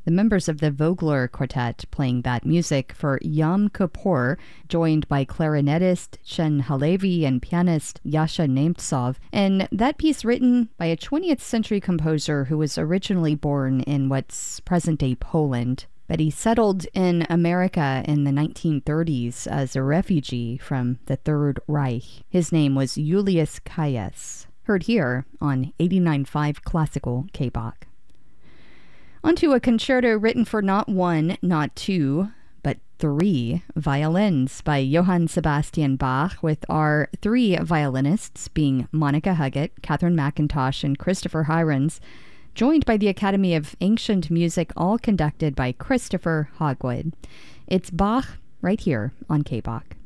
The members of the Vogler Quartet playing that music for Yom Kippur, joined by clarinetist Chen Halevi and pianist Yasha Nemtsov, and that piece written by a 20th century composer who was originally born in what's present-day Poland, but he settled in America in the 1930s as a refugee from the Third Reich. His name was Julius Kayes. Heard here on 89.5 Classical K-Bach. Onto a concerto written for not one, not two, but three violins by Johann Sebastian Bach, with our three violinists being Monica Huggett, Catherine McIntosh, and Christopher Hirons, joined by the Academy of Ancient Music, all conducted by Christopher Hogwood. It's Bach right here on K-Bach.